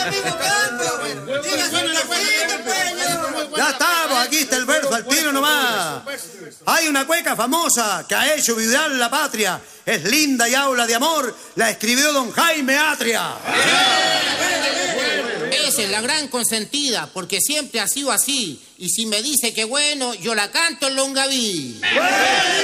amigo Campo. Dígase una cueca, empeño. Ya estamos, aquí está el verso al tiro nomás. Hay una cueca famosa que ha hecho vibrar la patria. Es linda y habla de amor. La escribió don Jaime Atria. Esa es la gran consentida, porque siempre ha sido así. Y si me dice que bueno, yo la canto en Longaví.